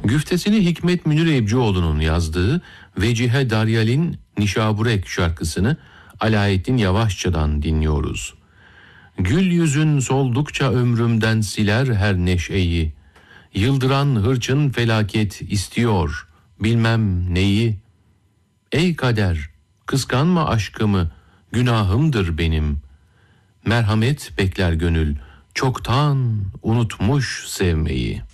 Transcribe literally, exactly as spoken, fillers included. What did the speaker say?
Güftesini Hikmet Münir Ebcioğlu'nun yazdığı Vecihe Daryal'in Nişaburek şarkısını Alaeddin Yavaşça'dan dinliyoruz. Gül yüzün soldukça ömrümden siler her neşeyi. Yıldıran hırçın felaket istiyor bilmem neyi. Ey kader, kıskanma aşkımı, günahımdır benim. Merhamet bekler gönül, çoktan unutmuş sevmeyi.